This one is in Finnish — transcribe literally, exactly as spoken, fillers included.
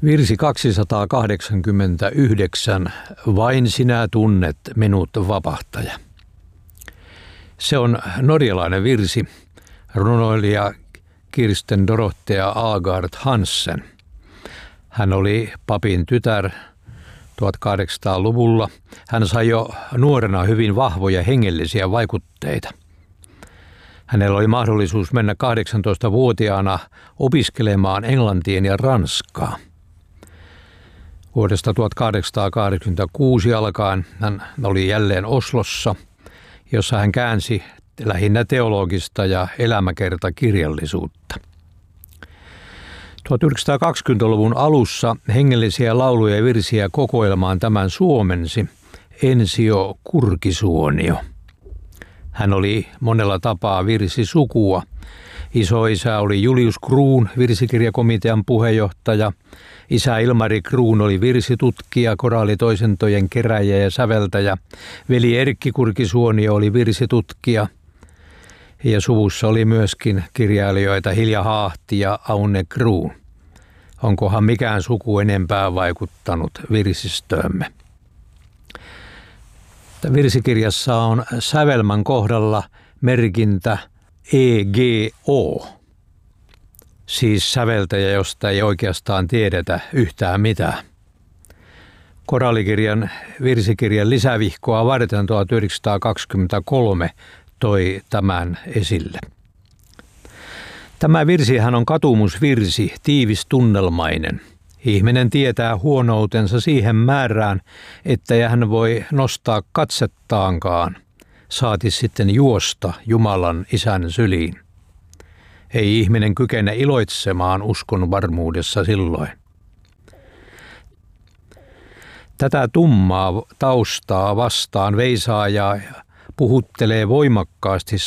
Virsi kaksisataakahdeksankymmentäyhdeksän. Vain sinä tunnet minut, vapahtaja. Se on norjalainen virsi, runoilija Kirsten Dorothea Agard Hansen. Hän oli papin tytär tuhatkahdeksansataaluvulla. Hän sai jo nuorena hyvin vahvoja hengellisiä vaikutteita. Hänellä oli mahdollisuus mennä kahdeksantoistavuotiaana opiskelemaan englantiin ja ranskaa. Vuodesta tuhatkahdeksansataakahdeksankymmentäkuusi alkaen hän oli jälleen Oslossa, jossa hän käänsi lähinnä teologista ja elämäkertakirjallisuutta. tuhatyhdeksänsataakaksikymmentäluvun alussa hengellisiä lauluja ja virsiä kokoelmaan tämän suomensi Ensio Kurkisuonio. Hän oli monella tapaa virsisukua. Isoisä oli Julius Kruun, virsikirjakomitean puheenjohtaja. Isä Ilmari Kruun oli virsitutkija, koraalitoisintojen keräjä ja säveltäjä. Veli Erkki Kurkisuonio oli virsitutkija. Ja suvussa oli myöskin kirjailijoita Hilja Haahti ja Aune Kruun. Onkohan mikään suku enempää vaikuttanut virsistöömme? Virsikirjassa on sävelmän kohdalla merkintä E G O, siis säveltäjä, josta ei oikeastaan tiedetä yhtään mitään. Koraalikirjan virsikirjan lisävihkoa varten tuhatyhdeksänsataakaksikymmentäkolme toi tämän esille. Tämä virsihän on katumusvirsi, tiivis tunnelmainen. Ihminen tietää huonoutensa siihen määrään, että hän voi nostaa katsettaankaan, saati sitten juosta Jumalan Isän syliin. Ei ihminen kykene iloitsemaan uskon varmuudessa silloin. Tätä tummaa taustaa vastaan veisaaja puhuttelee voimakkaasti